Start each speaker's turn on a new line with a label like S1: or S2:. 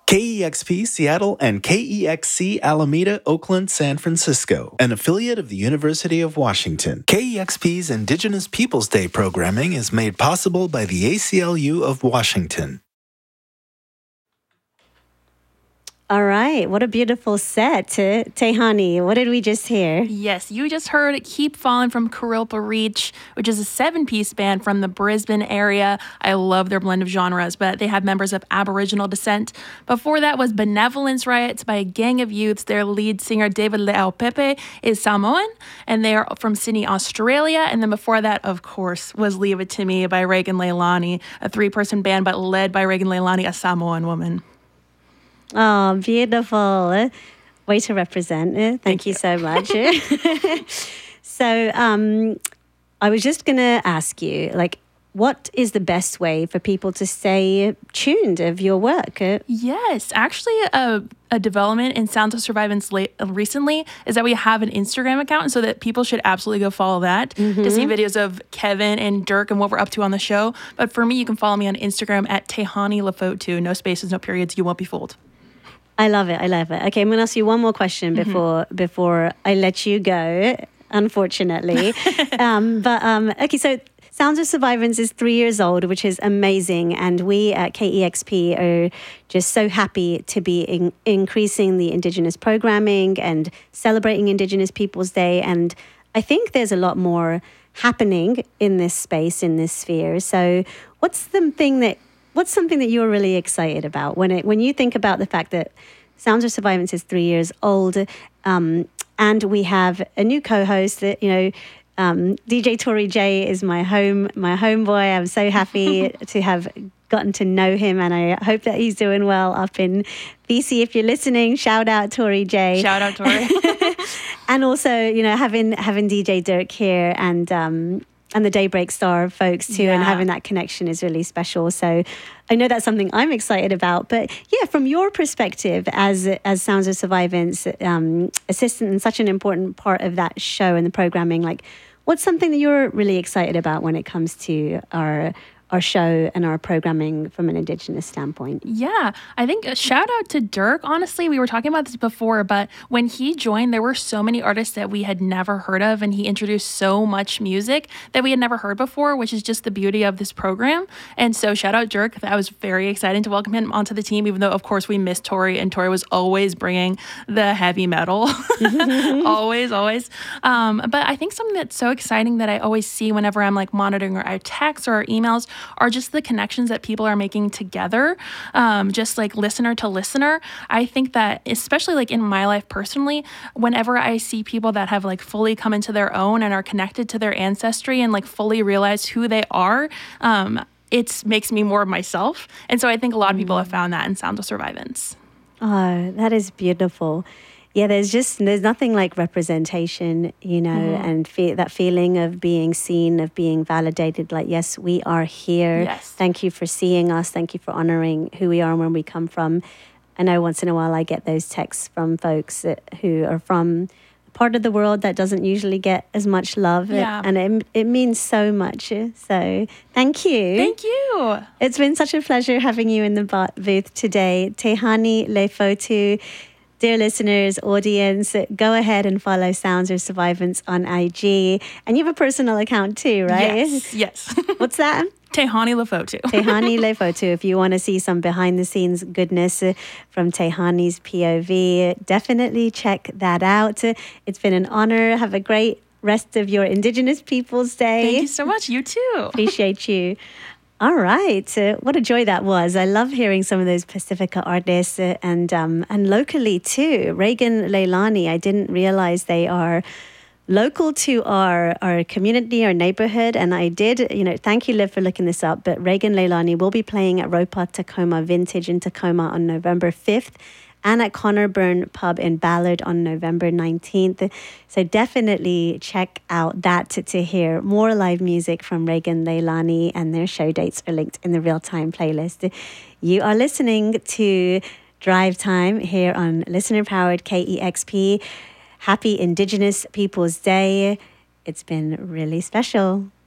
S1: KEXP Seattle and KEXC Alameda, Oakland, San Francisco, an affiliate of the University of Washington. KEXP's Indigenous Peoples Day programming is made possible by the ACLU of Washington.
S2: All right, what a beautiful set. Tehani, what did we just hear?
S3: Yes, you just heard Keep Falling from Kurilpa Reach, which is a 7-piece band from the Brisbane area. I love their blend of genres, but they have members of Aboriginal descent. Before that was Benevolence Riots by a gang of youths. Their lead singer, David Le'au-Pepe, is Samoan, and they are from Sydney, Australia. And then before that, of course, was Leave It To Me by Reagan Leilani, a 3-person band, but led by Reagan Leilani, a Samoan woman.
S2: Oh, beautiful. Way to represent. Thank you so much. So I was just going to ask you, what is the best way for people to stay tuned of your work?
S3: Yes, actually, a development in Sounds of Survivance recently is that we have an Instagram account, so that people should absolutely go follow that to see videos of Kevin and Dirk and what we're up to on the show. But for me, you can follow me on Instagram at Tehani Lefotu. No spaces, no periods. You won't be fooled.
S2: I love it. Okay, I'm going to ask you one more question before I let you go, unfortunately. Okay, so Sounds of Survivance is 3 years old, which is amazing. And we at KEXP are just so happy to be increasing the Indigenous programming and celebrating Indigenous Peoples Day. And I think there's a lot more happening in this space, in this sphere. So what's something that you're really excited about when you think about the fact that Sounds of Survivance is 3 years old, and we have a new co-host that, DJ Tori J is my homeboy. I'm so happy to have gotten to know him, and I hope that he's doing well up in BC. If you're listening, shout out Tori J.
S3: Shout out Tori.
S2: And also, having DJ Dirk here and the Daybreak Star folks too, and having that connection is really special. So I know that's something I'm excited about. But yeah, from your perspective as Sounds of Survivance assistant and such an important part of that show and the programming, what's something that you're really excited about when it comes to our show and our programming from an Indigenous standpoint?
S3: Yeah, I think a shout out to Dirk. Honestly, we were talking about this before, but when he joined, there were so many artists that we had never heard of, and he introduced so much music that we had never heard before, which is just the beauty of this program. And so shout out Dirk. That was very exciting to welcome him onto the team, even though, of course, we missed Tori, and Tori was always bringing the heavy metal. always. But I think something that's so exciting that I always see whenever I'm monitoring our texts or our emails are just the connections that people are making together, just listener to listener. I think that, especially in my life personally, whenever I see people that have fully come into their own and are connected to their ancestry and fully realize who they are, it makes me more of myself. And so I think a lot of people have found that in Sounds of Survivance.
S2: Oh, that is beautiful. Yeah, there's nothing like representation, and that feeling of being seen, of being validated, yes, we are here.
S3: Yes.
S2: Thank you for seeing us. Thank you for honoring who we are and where we come from. I know once in a while I get those texts from folks who are from a part of the world that doesn't usually get as much love.
S3: Yeah.
S2: And it means so much. So thank you.
S3: Thank you.
S2: It's been such a pleasure having you in the booth today. Tehani Lefotu. Dear listeners, audience, go ahead and follow Sounds of Survivance on IG. And you have a personal account too, right?
S3: Yes.
S2: What's that?
S3: Tehani Lefotu.
S2: Tehani Lefotu. If you want to see some behind-the-scenes goodness from Tehani's POV, definitely check that out. It's been an honor. Have a great rest of your Indigenous Peoples Day.
S3: Thank you so much. You too.
S2: Appreciate you. All right. What a joy that was. I love hearing some of those Pacifica artists and locally too. Reagan Leilani, I didn't realize they are local to our community, our neighborhood. And I did, thank you, Liv, for looking this up. But Reagan Leilani will be playing at Ropa Tacoma Vintage in Tacoma on November 5th. And at Connor Byrne Pub in Ballard on November 19th. So definitely check out that to hear more live music from Reagan Leilani, and their show dates are linked in the real-time playlist. You are listening to Drive Time here on listener-powered KEXP. Happy Indigenous Peoples Day. It's been really special.